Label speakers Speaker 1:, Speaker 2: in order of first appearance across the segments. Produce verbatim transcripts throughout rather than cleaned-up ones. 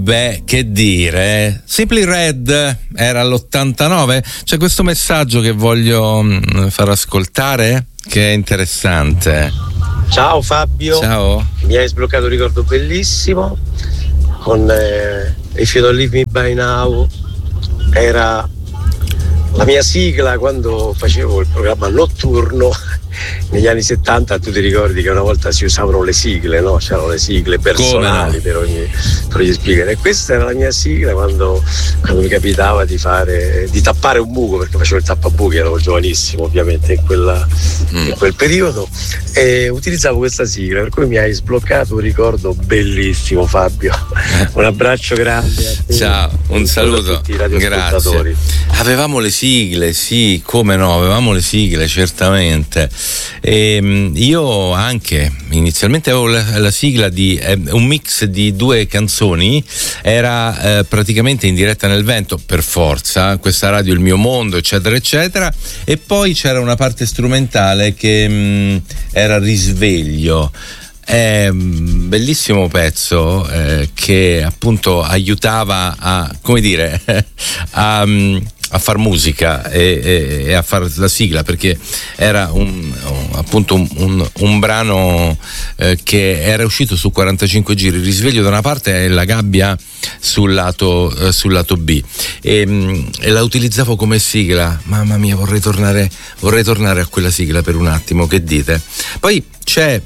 Speaker 1: Beh, che dire, Simply Red era all'ottantanove. C'è questo messaggio che voglio mh, far ascoltare, che è interessante.
Speaker 2: Ciao Fabio.
Speaker 1: Ciao.
Speaker 2: Mi hai sbloccato un ricordo bellissimo con eh, If You Don't Leave Me By Now. Era la mia sigla quando facevo il programma notturno negli anni settanta. Tu ti ricordi che una volta si usavano le sigle, no? C'erano le sigle personali no? per ogni per ogni speaker, e questa era la mia sigla quando, quando mi capitava di fare di tappare un buco, perché facevo il tappabuchi, ero giovanissimo ovviamente in, quella, mm. in quel periodo, e utilizzavo questa sigla, per cui mi hai sbloccato un ricordo bellissimo, Fabio. Un abbraccio grande a te.
Speaker 1: Ciao, un saluto a tutti i radioascoltatori. Grazie. Avevamo le sigle, sì, come no, avevamo le sigle, certamente. E io anche inizialmente avevo la, la sigla di eh, un mix di due canzoni, era eh, praticamente In diretta nel vento, per forza, Questa radio il mio mondo, eccetera eccetera, e poi c'era una parte strumentale che mh, era Risveglio. È un bellissimo pezzo eh, che appunto aiutava a, come dire, a, a far musica e, e, e a fare la sigla, perché era un, appunto un, un, un brano eh, che era uscito su quarantacinque giri, Risveglio da una parte e La gabbia sul lato, eh, sul lato B, e, e la utilizzavo come sigla. Mamma mia, vorrei tornare, vorrei tornare a quella sigla per un attimo, che dite? Poi c'è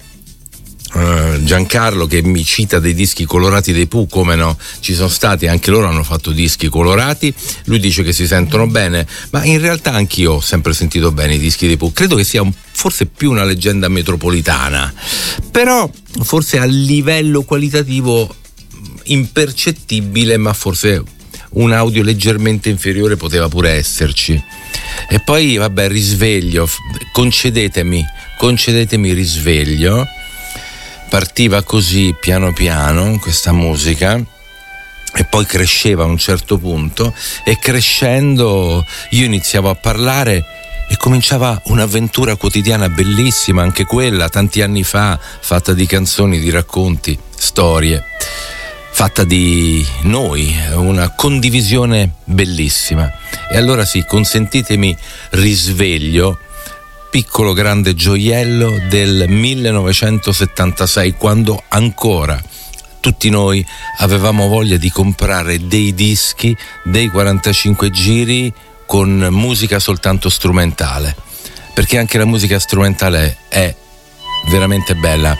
Speaker 1: Uh, Giancarlo che mi cita dei dischi colorati dei Pooh, come no, ci sono stati, anche loro hanno fatto dischi colorati, lui dice che si sentono bene, ma in realtà anch'io ho sempre sentito bene i dischi dei Pooh, credo che sia un, forse più una leggenda metropolitana, però forse a livello qualitativo impercettibile, ma forse un audio leggermente inferiore poteva pure esserci. E poi vabbè, Risveglio, concedetemi concedetemi Risveglio. Partiva così piano piano questa musica e poi cresceva a un certo punto, e crescendo io iniziavo a parlare e cominciava un'avventura quotidiana bellissima, anche quella tanti anni fa, fatta di canzoni, di racconti, storie, fatta di noi, una condivisione bellissima. E allora sì, consentitemi Risveglio, piccolo grande gioiello del millenovecentosettantasei, quando ancora tutti noi avevamo voglia di comprare dei dischi, dei quarantacinque giri con musica soltanto strumentale, perché anche la musica strumentale è veramente bella.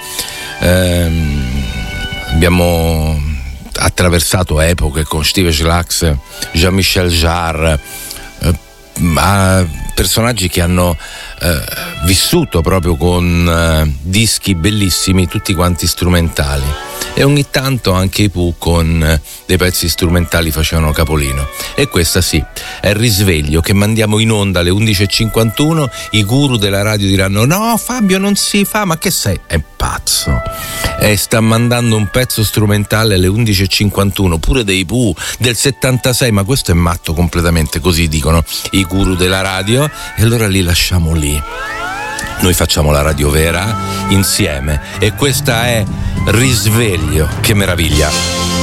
Speaker 1: Ehm, abbiamo attraversato epoche con Steve Schlax, Jean-Michel Jarre, a personaggi che hanno eh, vissuto proprio con eh, dischi bellissimi, tutti quanti strumentali, e ogni tanto anche i Pooh con eh, dei pezzi strumentali facevano capolino. E questa sì, è il Risveglio, che mandiamo in onda alle undici e cinquantuno. I guru della radio diranno: no Fabio, non si fa, ma che sei? È pazzo, e sta mandando un pezzo strumentale alle undici e cinquantuno, pure dei Pooh del settantasei, ma questo è matto completamente, così dicono i guru della radio, e allora li lasciamo lì. Noi facciamo la radio vera insieme, e questa è Risveglio, che meraviglia.